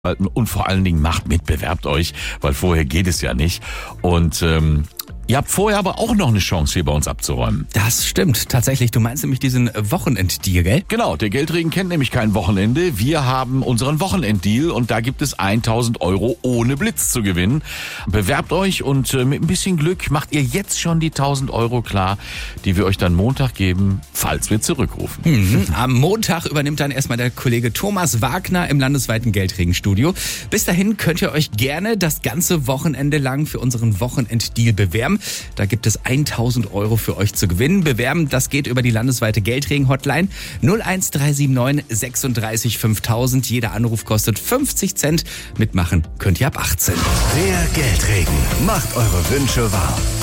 Und vor allen Dingen macht mit, bewerbt euch, weil vorher geht es ja nicht. Und ihr habt vorher aber auch noch eine Chance, hier bei uns abzuräumen. Das stimmt, tatsächlich. Du meinst nämlich diesen Wochenenddeal, gell? Genau, der Geldregen kennt nämlich kein Wochenende. Wir haben unseren Wochenenddeal und da gibt es 1.000 Euro ohne Blitz zu gewinnen. Bewerbt euch und mit ein bisschen Glück macht ihr jetzt schon die 1.000 Euro klar, die wir euch dann Montag geben, falls wir zurückrufen. Am Montag übernimmt dann erstmal der Kollege Thomas Wagner im landesweiten Geldregenstudio. Bis dahin könnt ihr euch gerne das ganze Wochenende lang für unseren Wochenenddeal bewerben. Da gibt es 1.000 Euro für euch zu gewinnen. Bewerben, das geht über die landesweite Geldregen-Hotline 01379 36 5000. Jeder Anruf kostet 50 Cent. Mitmachen könnt ihr ab 18. Der Geldregen macht eure Wünsche wahr.